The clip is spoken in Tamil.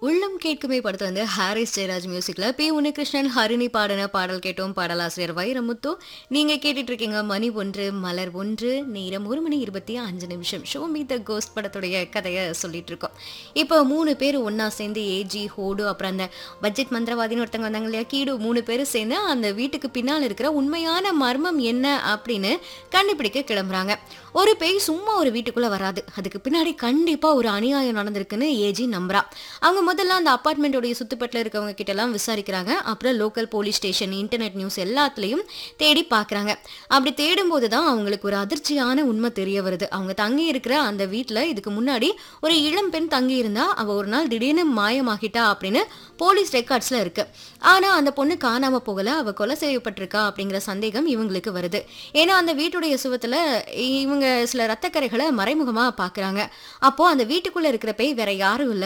உள்ளம் கேட்குமே படத்துல வந்து ஹாரிஸ் ஜெயராஜ் மியூசிக்ல பி உன்னிகிருஷ்ணன் ஹரிணி பாடின பாடல் கேட்டோம். பாடலாசிரியர் வைரமுத்து. நீங்க கேட்டுட்டு இருக்கீங்க மணி ஒன்று மலர் ஒன்று நேரம் 1:25. ஷோ மீ த கோஸ்ட் படத்துடைய கதையை சொல்லிட்டு இருக்கோம். இப்போ 3 பேர் ஒன்னா சேர்ந்து ஏஜி ஹோடு அப்புறம் அந்த பட்ஜெட் மந்திரவாதின்னு ஒருத்தங்க வந்தாங்க இல்லையா, கீடு, 3 பேரும் சேர்ந்து அந்த வீட்டுக்கு பின்னால் இருக்கிற உண்மையான மர்மம் என்ன அப்படின்னு கண்டுபிடிக்க கிளம்புறாங்க. ஒரு பேய் சும்மா ஒரு வீட்டுக்குள்ள வராது, அதுக்கு பின்னாடி கண்டிப்பா ஒரு அநியாயம் நடந்திருக்குன்னு ஏஜி நம்புறா. அவங்க முதல்ல அந்த அபார்ட்மெண்டோடைய சுத்துப்பட்டுல இருக்கவங்க கிட்ட எல்லாம் விசாரிக்கிறாங்க. அப்புறம் local police station, internet news எல்லாத்துலயும் தேடி பாக்குறாங்க. அப்படி தேடும் போதுதான் அவங்களுக்கு ஒரு அதிர்ச்சியான உண்மை தெரிய வருது. அவங்க தங்கி இருக்கிற அந்த வீட்டுல இதுக்கு முன்னாடி ஒரு இளம் பெண் தங்கி இருந்தா, அவ ஒரு நாள் திடீர்னு மாயமாகிட்டா அப்படின்னு போலீஸ் ரெக்கார்ட்ஸ்ல இருக்கு. ஆனா அந்த பொண்ணு காணாம போகல, அவ கொலை செய்யப்பட்டிருக்கா அப்படிங்கிற சந்தேகம் இவங்களுக்கு வருது. ஏன்னா அந்த வீட்டுடைய சுவத்துல இவங்க சில ரத்தக்கரைகளை மறைமுகமா பாக்குறாங்க. அப்போ அந்த வீட்டுக்குள்ள இருக்கிற பேய் வேற யாரும் இல்ல,